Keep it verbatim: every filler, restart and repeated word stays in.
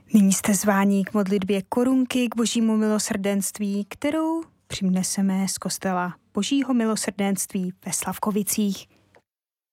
Nyní jste zváni k modlitbě korunky k Božímu milosrdenství, kterou přimneseme z kostela Božího milosrdenství ve Slavkovicích.